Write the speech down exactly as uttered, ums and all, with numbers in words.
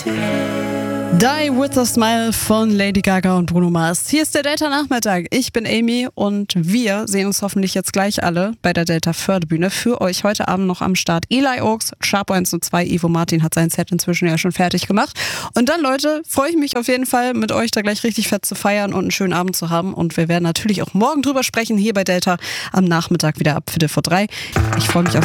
Die with a Smile von Lady Gaga und Bruno Mars. Hier ist der Delta-Nachmittag. Ich bin Amy und wir sehen uns hoffentlich jetzt gleich alle bei der Delta-Förderbühne. Für euch heute Abend noch am Start Eli Oaks, Sharp eins null zwei, Ivo Martin hat sein Set inzwischen ja schon fertig gemacht. Und dann, Leute, freue ich mich auf jeden Fall, mit euch da gleich richtig fett zu feiern und einen schönen Abend zu haben. Und wir werden natürlich auch morgen drüber sprechen, hier bei Delta am Nachmittag wieder ab Viertel vor drei. Ich freue mich auf